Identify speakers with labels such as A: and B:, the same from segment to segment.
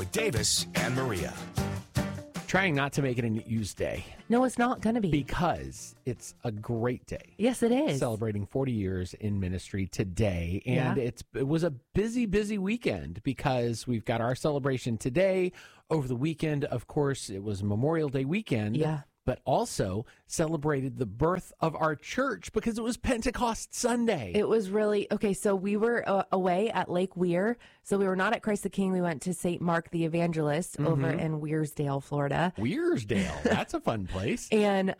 A: with Davis and Maria.
B: Trying not to make it a News Day
C: No, it's not going to be.
B: because it's a great day.
C: Yes, it is.
B: Celebrating 40 years in ministry today. And
C: Yeah.
B: it was a busy weekend because we've got our celebration today. Over the weekend, of course, it was Memorial Day weekend.
C: Yeah.
B: But also celebrated the birth of our church because it was Pentecost Sunday.
C: It was really, okay, so we were away at Lake Weir. So we were not at Christ the King. We went to St. Mark the Evangelist over in Weirsdale, Florida.
B: Weirsdale. That's a fun place.
C: And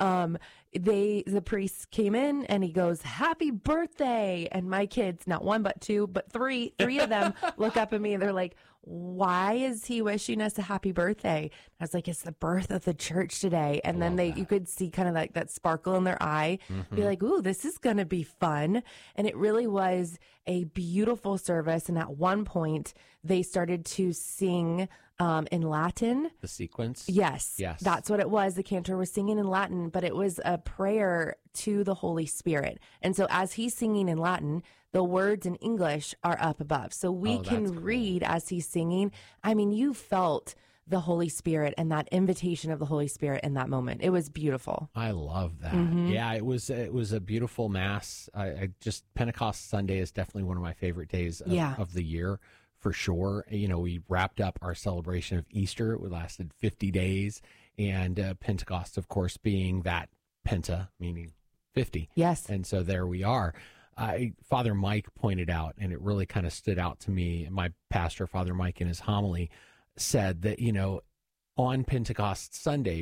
C: the priest came in and he goes, "Happy birthday." And my kids, not one, but two, but three of them look up at me and they're like, "Why is he wishing us a happy birthday?" I was like, "It's the birth of the church today." And then you could see kind of like that sparkle in their eye, be like, "Ooh, this is going to be fun." And it really was a beautiful service. And at one point they started to sing in Latin.
B: The sequence?
C: Yes. That's what it was. The cantor was singing in Latin, but it was a prayer to the Holy Spirit. And so as he's singing in Latin, the words in English are up above. So we can
B: that's cool.
C: read as he's singing. I mean, you felt the Holy Spirit and that invitation of the Holy Spirit in that moment. It was beautiful.
B: I love that. Yeah, it was a beautiful mass. I just Pentecost Sunday is definitely one of my favorite days of the year for sure. You know, we wrapped up our celebration of Easter. It lasted 50 days, and Pentecost, of course, being that penta, meaning 50.
C: Yes.
B: And so there we are. Father Mike pointed out, and it really kind of stood out to me. My pastor, Father Mike, in his homily said that, you know, on Pentecost Sunday,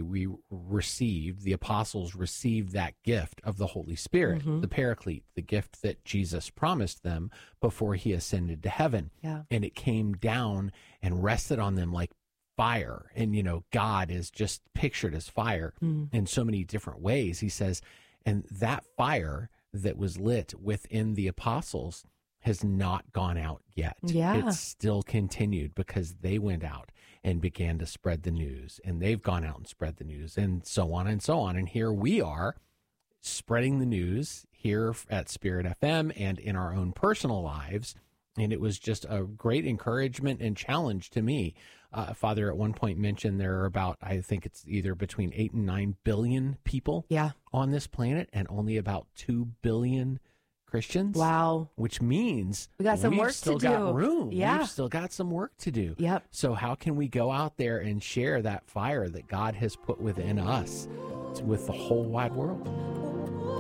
B: the apostles received that gift of the Holy Spirit, the Paraclete, the gift that Jesus promised them before he ascended to heaven.
C: Yeah.
B: And it came down and rested on them like fire. And, you know, God is just pictured as fire in so many different ways. He says, and that fire that was lit within the apostles has not gone out yet.
C: Yeah.
B: It's still continued because they went out and began to spread the news, and they've gone out and spread the news, and so on and so on. And here we are spreading the news here at Spirit FM and in our own personal lives. And it was just a great encouragement and challenge to me. Father at one point mentioned there are about, I think it's either between 8 and 9 billion people on this planet, and only about 2 billion Christians.
C: Wow.
B: Which means
C: we got some
B: we've
C: work
B: still
C: to
B: got
C: do.
B: room.
C: Yeah.
B: We've still got some work to do.
C: Yep.
B: So how can we go out there and share that fire that God has put within us with the whole wide world?